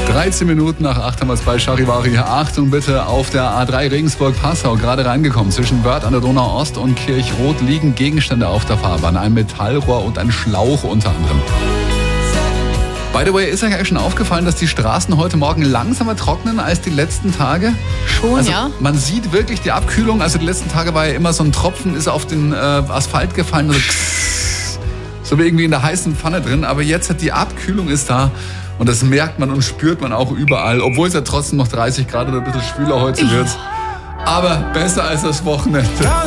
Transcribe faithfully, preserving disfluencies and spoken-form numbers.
dreizehn Minuten nach acht haben wir es bei Charivari. Achtung bitte, auf der A drei Regensburg-Passau gerade reingekommen. Zwischen Wörth an der Donau Ost und Kirchrot liegen Gegenstände auf der Fahrbahn. Ein Metallrohr und ein Schlauch unter anderem. By the way, ist euch eigentlich schon aufgefallen, dass die Straßen heute Morgen langsamer trocknen als die letzten Tage? Schon, also, ja. Man sieht wirklich die Abkühlung. Also die letzten Tage war ja immer so ein Tropfen, ist auf den äh, Asphalt gefallen. So, so wie irgendwie in der heißen Pfanne drin. Aber jetzt hat die Abkühlung ist da. Und das merkt man und spürt man auch überall. Obwohl es ja trotzdem noch dreißig Grad oder ein bisschen schwüler heute wird. Aber besser als das Wochenende.